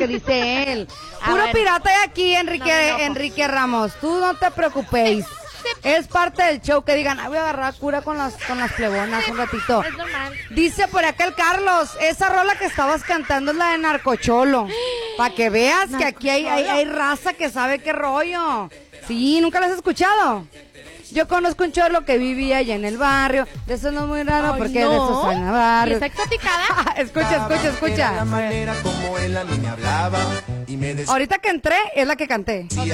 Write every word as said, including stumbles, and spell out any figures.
que dice él. A Puro ver. pirata hay aquí, Enrique, No me enojo. Enrique Ramos. Tú no te preocupéis. Es parte del show que digan, ah, voy a agarrar cura con las, con las plebonas un ratito. Es normal. Dice por acá el Carlos, esa rola que estabas cantando es la de Narcocholo. Para que veas que aquí hay, hay, hay raza que sabe qué rollo. Sí, ¿nunca la has escuchado? Yo conozco un cholo que vivía allá en el barrio. De eso no es muy raro Ay, porque no. de eso está en el ¿Y barrio. está exoticada? Escucha, escucha, Era escucha. la manera como él a mí me hablaba y me decía Ahorita que entré es la que canté. Ok.